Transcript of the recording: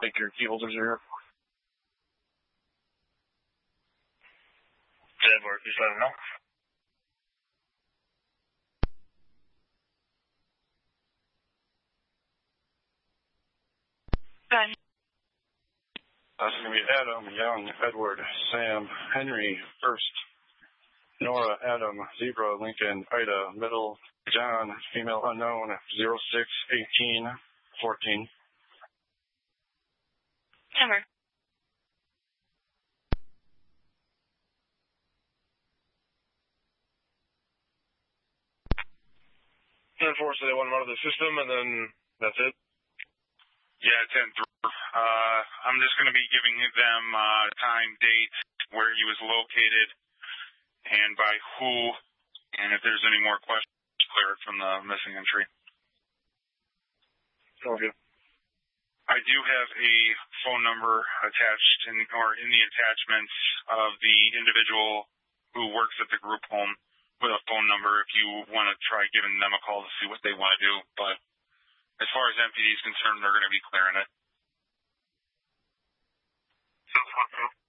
Take your key holders here. Edward, just let him know. Done. That's going to be Adam, Young, Edward, Sam, Henry, First, Nora, Adam, Zebra, Lincoln, Ida, Middle, John, Female Unknown, 0618 14. Number. 10-4, so they want him out of the system, and then that's it? Yeah, 10-3. I'm just going to be giving them time, date, where he was located, and by who, and if there's any more questions, clear it from the missing entry. Okay. I do have a phone number attached in the attachments of the individual who works at the group home with a phone number if you want to try giving them a call to see what they want to do. But as far as MPD is concerned, they're going to be clearing it. Sounds fun,